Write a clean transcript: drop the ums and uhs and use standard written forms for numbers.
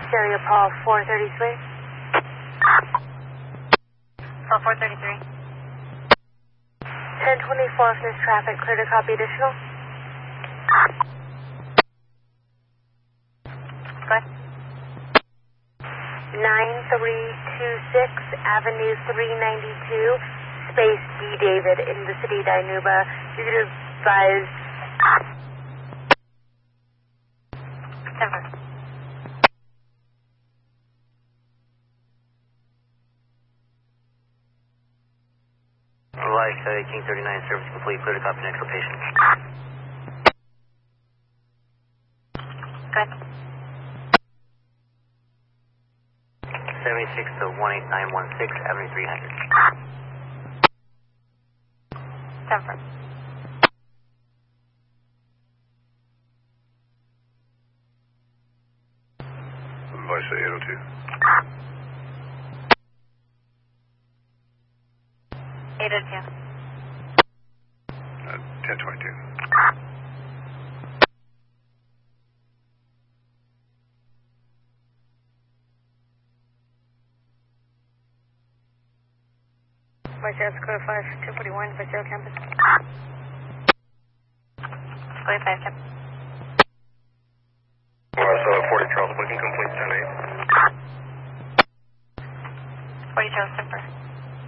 Stereo Paul 433. Paul 433. 1024 from this traffic, clear to copy additional. Go ahead. 9326 Avenue 392, space D. David in the city of Dinuba. You could advise. Denver. Like King 39, service complete, clear to copy next location. Good. 76 to 18916, Avenue 300. Denver. Voice 802. 802. 1022. Vice Air Dakota 5, 241, Vice Air Campus. 45 Campus. 40 Charles, booking complete, 10-8. 40 Charles, Denver.